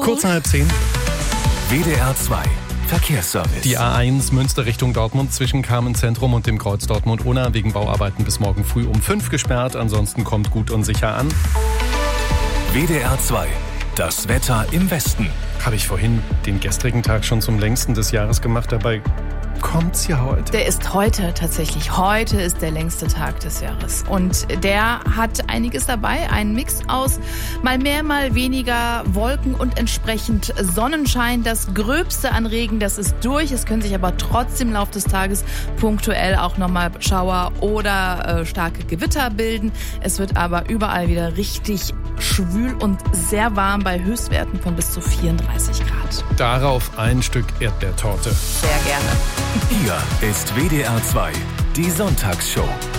Kurz nach 9:30. WDR 2 Verkehrsservice. Die A1 Münster Richtung Dortmund zwischen Carmen-Zentrum und dem Kreuz Dortmund-Unna wegen Bauarbeiten bis morgen früh um 5 gesperrt. Ansonsten kommt gut und sicher an. WDR 2 das Wetter im Westen. Habe ich vorhin den gestrigen Tag schon zum längsten des Jahres gemacht. Dabei kommt's ja heute. Der ist heute tatsächlich. Heute ist der längste Tag des Jahres. Und der hat einiges dabei. Ein Mix aus mal mehr, mal weniger Wolken und entsprechend Sonnenschein. Das Gröbste an Regen, das ist durch. Es können sich aber trotzdem im Laufe des Tages punktuell auch nochmal Schauer oder starke Gewitter bilden. Es wird aber überall wieder richtig schwül und sehr warm bei Höchstwerten von bis zu 34 Grad. Darauf ein Stück Erdbeertorte. Sehr gerne. Hier ist WDR 2, die Sonntagsshow.